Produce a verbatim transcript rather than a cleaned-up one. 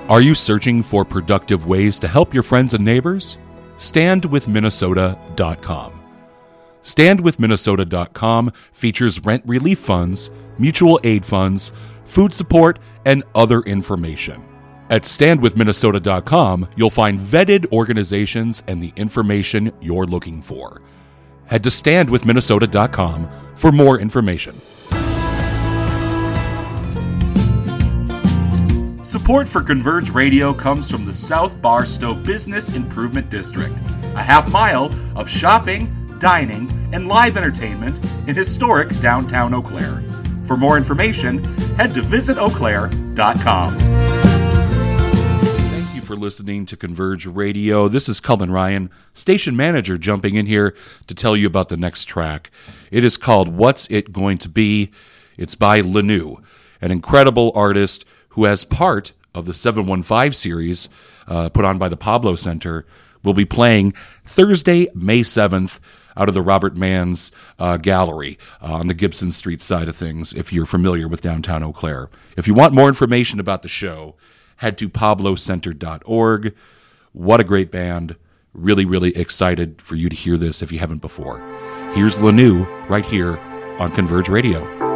Are you searching for productive ways to help your friends and neighbors? stand with minnesota dot com. stand with minnesota dot com features rent relief funds, mutual aid funds, food support, and other information. At stand with minnesota dot com, you'll find vetted organizations and the information you're looking for. Head to stand with minnesota dot com for more information. Support for Converge Radio comes from the South Barstow Business Improvement District, a half mile of shopping, dining, and live entertainment in historic downtown Eau Claire. For more information, head to visit eau claire dot com. Thank you for listening to Converge Radio. This is Cullen Ryan, station manager, jumping in here to tell you about the next track. It is called What's It Going to Be? It's by Lanou, an incredible artist who, as part of the seven one five series uh, put on by the Pablo Center, will be playing Thursday, May seventh, out of the Robert Mann's uh, Gallery uh, on the Gibson Street side of things, if you're familiar with downtown Eau Claire. If you want more information about the show, head to pablo center dot org. What a great band. Really, really excited for you to hear this if you haven't before. Here's Lanou right here on Converge Radio.